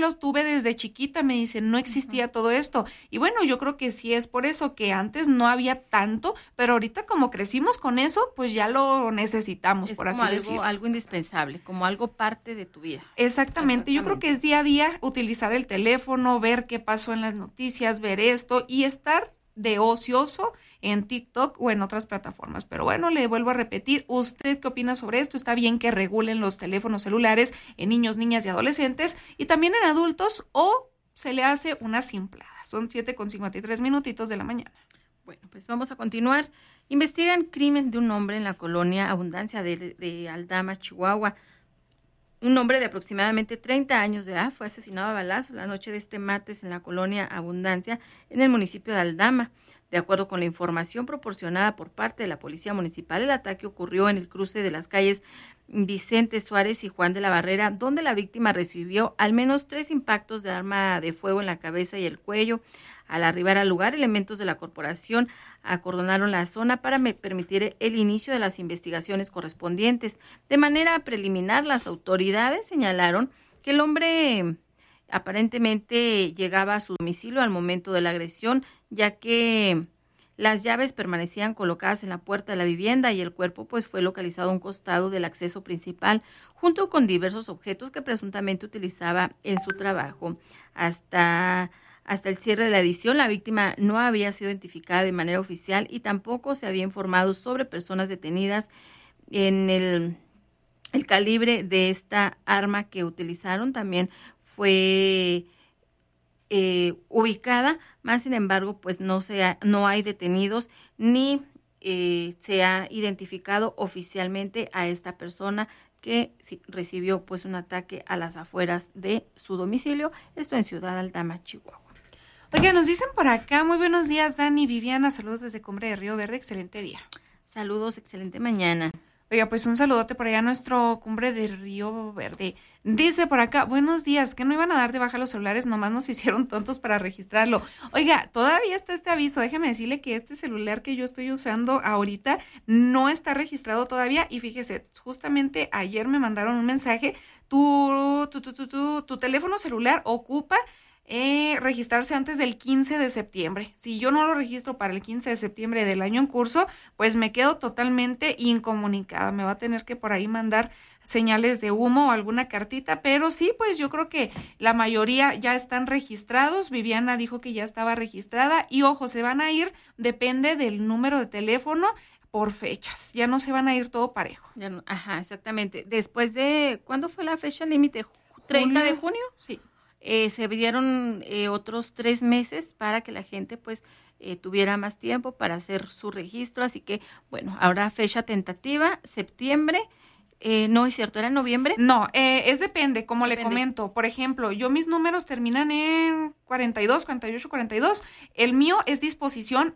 lo tuve desde chiquita, me dicen, no existía todo esto. Y bueno, yo creo que sí es por eso que antes no había tanto, pero ahorita como crecimos con eso, pues ya lo necesitamos, por así decirlo. Algo indispensable, como algo parte de tu vida. Exactamente, yo creo que es día a día utilizar el teléfono, ver qué pasó en las noticias, ver esto y estar de ocioso en TikTok o en otras plataformas. Pero bueno, le vuelvo a repetir, ¿usted qué opina sobre esto? ¿Está bien que regulen los teléfonos celulares en niños, niñas y adolescentes y también en adultos o se le hace una simplada? Son 7:53 de la mañana. Bueno, pues vamos a continuar. Investigan crimen de un hombre en la colonia Abundancia de Aldama, Chihuahua. Un hombre de aproximadamente 30 años de edad fue asesinado a balazos la noche de este martes en la colonia Abundancia, en el municipio de Aldama. De acuerdo con la información proporcionada por parte de la Policía Municipal, el ataque ocurrió en el cruce de las calles Vicente Suárez y Juan de la Barrera, donde la víctima recibió al menos 3 impactos de arma de fuego en la cabeza y el cuello. Al arribar al lugar, elementos de la corporación acordonaron la zona para permitir el inicio de las investigaciones correspondientes. De manera preliminar, las autoridades señalaron que el hombre aparentemente llegaba a su domicilio al momento de la agresión, ya que las llaves permanecían colocadas en la puerta de la vivienda y el cuerpo pues fue localizado a un costado del acceso principal, junto con diversos objetos que presuntamente utilizaba en su trabajo. Hasta el cierre de la edición, la víctima no había sido identificada de manera oficial y tampoco se había informado sobre personas detenidas en el calibre de esta arma que utilizaron. También fue ubicada, más sin embargo, pues no hay detenidos ni se ha identificado oficialmente a esta persona que recibió pues un ataque a las afueras de su domicilio, esto en Ciudad Aldama, Chihuahua. Oiga, nos dicen por acá, muy buenos días, Dani, Viviana, saludos desde Cumbre de Río Verde, excelente día. Saludos, excelente mañana. Oiga, pues un saludote por allá a nuestro Cumbre de Río Verde. Dice por acá, buenos días, que no iban a dar de baja los celulares, nomás nos hicieron tontos para registrarlo. Oiga, todavía está este aviso, déjeme decirle que este celular que yo estoy usando ahorita no está registrado todavía y fíjese, justamente ayer me mandaron un mensaje, tu teléfono celular ocupa registrarse antes del 15 de septiembre. Si yo no lo registro para el 15 de septiembre del año en curso, pues me quedo totalmente incomunicada. Me va a tener que por ahí mandar señales de humo o alguna cartita, pero sí, pues yo creo que la mayoría ya están registrados. Viviana dijo que ya estaba registrada y ojo, se van a ir, depende del número de teléfono, por fechas. Ya no se van a ir todo parejo. Ya no, ajá, exactamente. Después de, ¿cuándo fue la fecha límite? ¿30 de junio? Sí. Se dieron otros 3 meses para que la gente pues tuviera más tiempo para hacer su registro, así que bueno, ahora fecha tentativa, septiembre, no es cierto, ¿era en noviembre? No, depende, como le comento, por ejemplo, yo mis números terminan en 42, 48, 42, el mío es disposición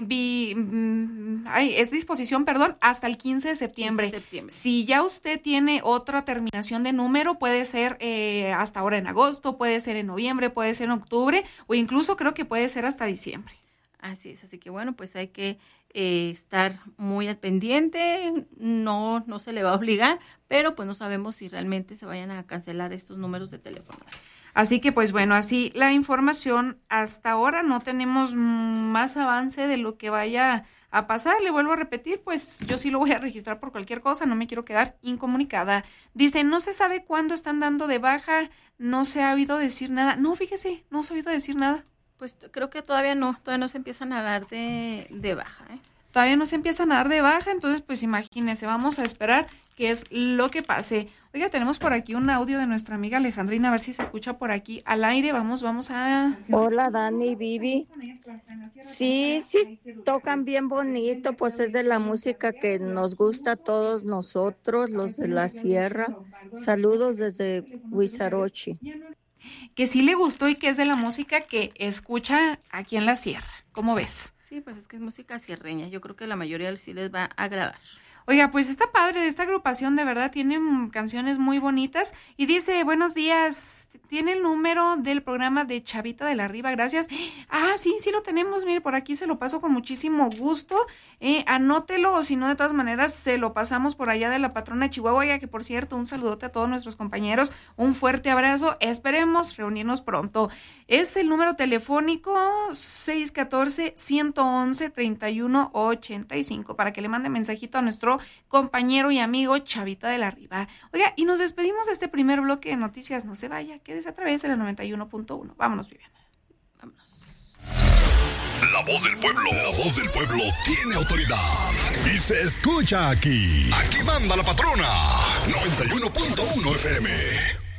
hasta el 15 de septiembre. Si ya usted tiene otra terminación de número, puede ser hasta ahora en agosto, puede ser en noviembre, puede ser en octubre o incluso creo que puede ser hasta diciembre. Así es, así que bueno, pues hay que estar muy al pendiente, no se le va a obligar, pero pues no sabemos si realmente se vayan a cancelar estos números de teléfono. Así que pues bueno, así la información hasta ahora, no tenemos más avance de lo que vaya a pasar. Le vuelvo a repetir, pues yo sí lo voy a registrar por cualquier cosa, no me quiero quedar incomunicada. Dice, no se sabe cuándo están dando de baja, no se ha oído decir nada. No, fíjese, no se ha oído decir nada. Pues creo que todavía no se empiezan a dar de baja, ¿eh? Todavía no se empiezan a dar de baja, entonces pues imagínese, vamos a esperar qué es lo que pase. Oiga, tenemos por aquí un audio de nuestra amiga Alejandrina, a ver si se escucha por aquí al aire. Vamos a... Hola, Dani, Vivi. Sí, tocan bien bonito, pues es de la música que nos gusta a todos nosotros, los de la sierra. Saludos desde Huizarochi. Que sí le gustó y que es de la música que escucha aquí en la sierra. ¿Cómo ves? Sí, pues es que es música sierreña. Yo creo que la mayoría sí les va a agradar. Oiga, pues está padre, esta agrupación de verdad tiene canciones muy bonitas y dice, buenos días, tiene el número del programa de Chavita de la Riva, gracias. Ah, sí lo tenemos, mire, por aquí se lo paso con muchísimo gusto, anótelo o si no, de todas maneras, se lo pasamos por allá de la patrona de Chihuahua. Oiga, que por cierto, un saludote a todos nuestros compañeros, un fuerte abrazo, esperemos reunirnos pronto. Es el número telefónico 614-111-3185 para que le mande mensajito a nuestro compañero y amigo Chavita de la Riva. Oiga, y nos despedimos de este primer bloque de noticias. No se vaya, quédese a través de la 91.1. Vámonos, Viviana. Vámonos. La voz del pueblo tiene autoridad y se escucha aquí. Aquí manda la patrona. 91.1 FM.